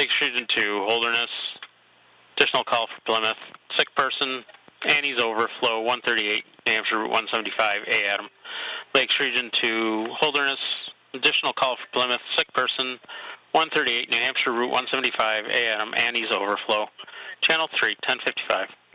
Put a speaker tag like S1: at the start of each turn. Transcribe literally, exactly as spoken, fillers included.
S1: Lakes Region two, Holderness. Additional call for Plymouth. Sick person, Annie's overflow, one thirty-eight, New Hampshire Route one seventy-five, A. Adam. Lakes Region two, Holderness. Additional call for Plymouth. Sick person, one thirty-eight, New Hampshire Route one seventy-five, A. Adam. Annie's overflow. Channel three, ten fifty-five.